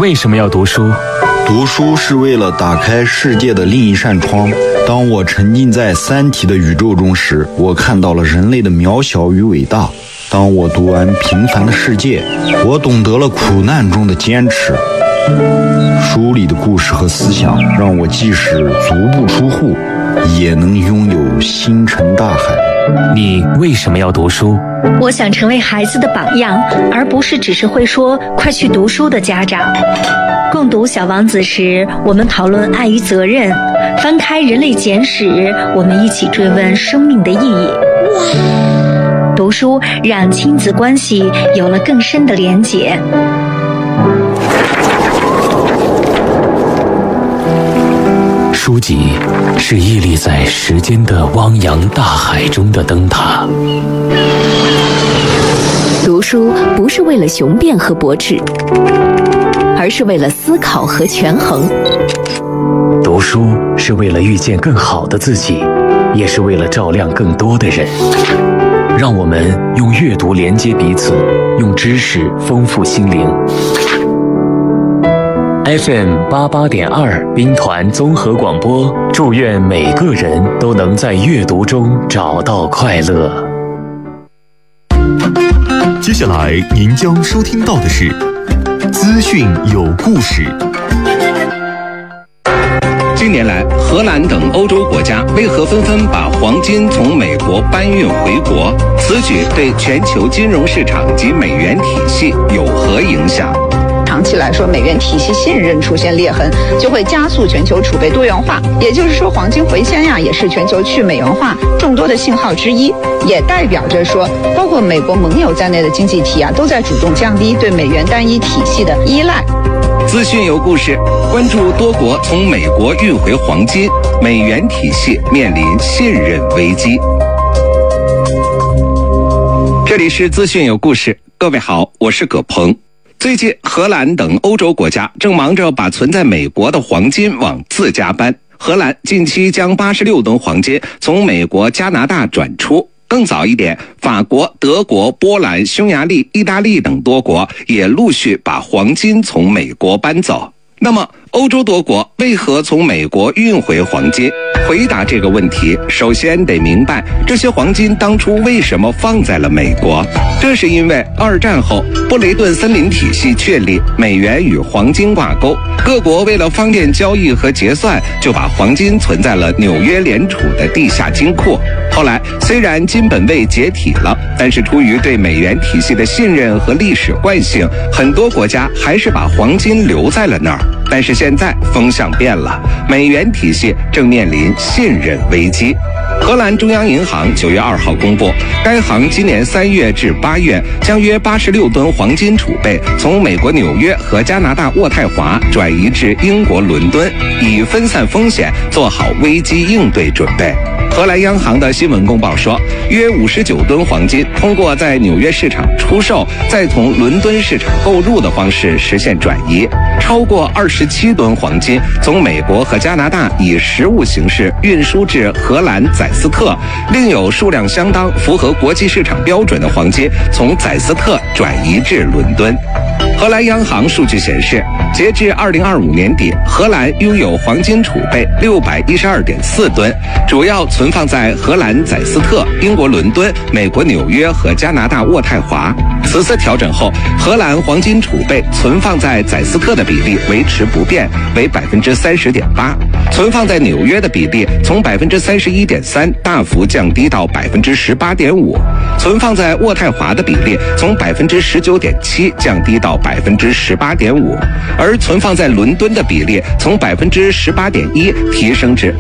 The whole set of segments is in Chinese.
为什么要读书？ 读书是为了打开世界的另一扇窗。当我沉浸在三体的宇宙中时，我看到了人类的渺小与伟大。当我读完《平凡的世界》，我懂得了苦难中的坚持。书里的故事和思想让我即使足不出户，也能拥有星辰大海。 你为什么要读书？ 我想成为孩子的榜样，而不是只是会说快去读书的家长。共读《小王子》时，我们讨论爱与责任；翻开《人类简史》，我们一起追问生命的意义。读书让亲子关系有了更深的连结。 书籍是屹立在时间的汪洋大海中的灯塔。 读书不是为了雄辩和驳斥，而是为了思考和权衡。 读书是为了遇见更好的自己，也是为了照亮更多的人。让我们用阅读连接彼此，用知识丰富心灵。FM 88.2兵团综合广播，祝愿每个人都能在阅读中找到快乐。 接下来您将收听到的是资讯有故事。 近年来，荷兰等欧洲国家为何纷纷把黄金从美国搬运回国？此举对全球金融市场及美元体系有何影响？ 长期来说，美元体系信任出现裂痕，就会加速全球储备多元化。也就是说，黄金回迁也是全球去美元化众多的信号之一，也代表着说，包括美国盟友在内的经济体都在主动降低对美元单一体系的依赖。 资讯有故事，关注多国从美国运回黄金，美元体系面临信任危机。这里是资讯有故事，各位好，我是葛鹏。最近，荷兰等欧洲国家正忙着把存在美国的黄金往自家搬。荷兰近期将86吨黄金从美国、加拿大转出。更早一点，法国、德国、波兰、匈牙利、意大利等多国也陆续把黄金从美国搬走。那么，欧洲多国为何从美国运回黄金？回答这个问题，首先得明白这些黄金当初为什么放在了美国。这是因为二战后布雷顿森林体系确立，美元与黄金挂钩，各国为了方便交易和结算，就把黄金存在了纽约联储的地下金库。后来虽然金本位解体了，但是出于对美元体系的信任和历史惯性，很多国家还是把黄金留在了那儿。但是现在风向变了，美元体系正面临信任危机。荷兰中央银行9月2号公布，该行今年3月至8月将约86吨黄金储备从美国纽约和加拿大渥太华转移至英国伦敦，以分散风险，做好危机应对准备。荷兰央行的新闻公报说，约59吨黄金通过在纽约市场出售，再从伦敦市场购入的方式实现转移。超过27吨黄金从美国和加拿大以实物形式运输至荷兰载斯特，另有数量相当符合国际市场标准的黄金从载斯特转移至伦敦。荷兰央行数据显示，截至2025年底，荷兰拥有黄金储备612.4吨，主要存放在荷兰载斯特、英国伦敦、美国纽约和加拿大渥太华。此次调整后，荷兰黄金储备存放在载斯特的比例维持不变，为30.8%，存放在纽约的比例从31.3%大幅降低到18.5%，存放在渥太华的比例从19.7%降低到18.5%，而存放在伦敦的比例从18.1%提升至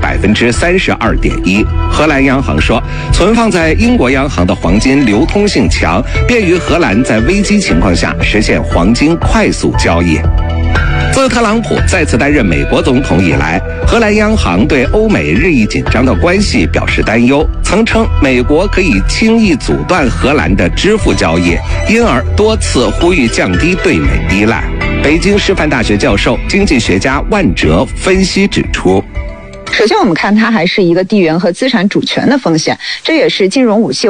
32.1%。荷兰央行说，存放在英国央行的黄金流通性强，便于荷兰在危机情况下实现黄金快速交易。自特朗普再次担任美国总统以来，荷兰央行对欧美日益紧张的关系表示担忧，曾称美国可以轻易阻断荷兰的支付交易，因而多次呼吁降低对美依赖。北京师范大学教授、经济学家万哲分析指出， 首先我们看它还是一个地缘和资产主权的风险，这也是金融武器